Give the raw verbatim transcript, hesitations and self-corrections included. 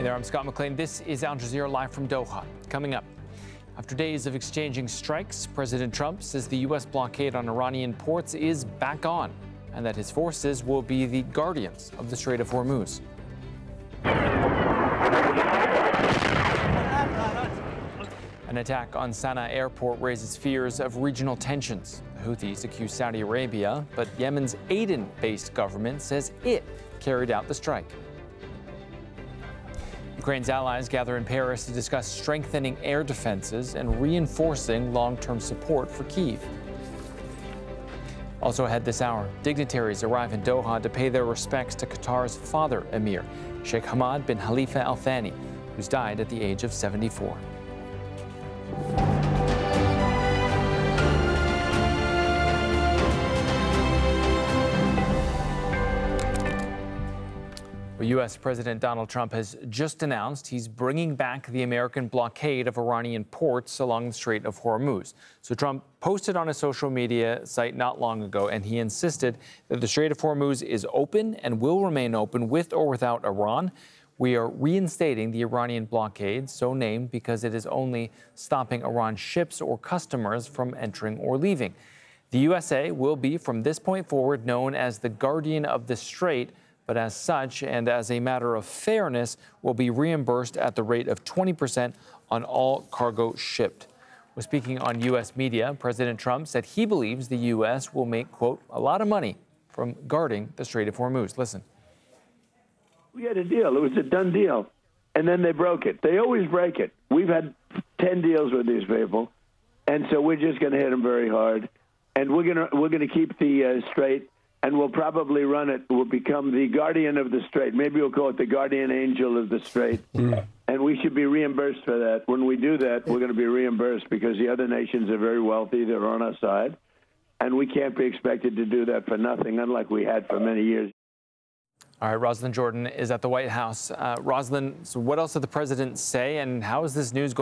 Hey there, I'm Scott McLean. This is Al Jazeera live from Doha. Coming up, after days of exchanging strikes, President Trump says the U S blockade on Iranian ports is back on and that his forces will be the guardians of the Strait of Hormuz. An attack on Sana'a airport raises fears of regional tensions. The Houthis accuse Saudi Arabia, but Yemen's Aden-based government says it carried out the strike. Ukraine's allies gather in Paris to discuss strengthening air defenses and reinforcing long-term support for Kyiv. Also ahead this hour, dignitaries arrive in Doha to pay their respects to Qatar's father emir, Sheikh Hamad bin Khalifa Al Thani, who's died at the age of seventy-four. U S President Donald Trump has just announced he's bringing back the American blockade of Iranian ports along the Strait of Hormuz. So Trump posted on a social media site not long ago, and he insisted that the Strait of Hormuz is open and will remain open with or without Iran. We are reinstating the Iranian blockade, so named because it is only stopping Iran ships or customers from entering or leaving. The U S A will be, from this point forward, known as the guardian of the strait, but as such, and as a matter of fairness, will be reimbursed at the rate of twenty percent on all cargo shipped. When speaking on U S media, President Trump said he believes the U S will make, quote, a lot of money from guarding the Strait of Hormuz. Listen. We had a deal. It was a done deal. And then they broke it. They always break it. We've had ten deals with these people, and so we're just going to hit them very hard. And we're going to we're going to keep the uh, strait. And we'll probably run it, we'll become the guardian of the strait. Maybe we'll call it the guardian angel of the strait. Mm. And we should be reimbursed for that. When we do that, we're going to be reimbursed because the other nations are very wealthy. They're on our side. And we can't be expected to do that for nothing, unlike we had for many years. All right, Rosalynn Jordan is at the White House. Uh, Rosalynn, so what else did the president say, and how is this news going?